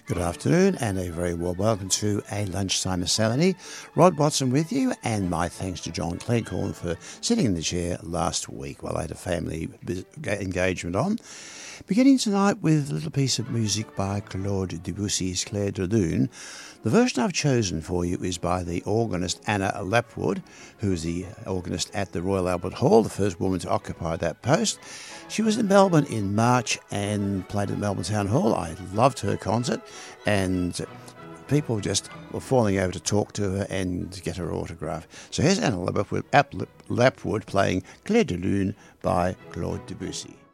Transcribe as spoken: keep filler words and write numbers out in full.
Good afternoon and a very warm welcome to a lunchtime miscellany. Rod Watson with you, and my thanks to John Cleghorn for sitting in the chair last week while I had a family engagement on. Beginning tonight with a little piece of music by Claude Debussy's Clair de Lune. The version I've chosen for you is by the organist Anna Lapwood, who is the organist at the Royal Albert Hall, the first woman to occupy that post. She was in Melbourne in March and played at Melbourne Town Hall. I loved her concert, and people just were falling over to talk to her and get her autograph. So here's Anna Lapwood, Lapwood playing Clair de Lune by Claude Debussy.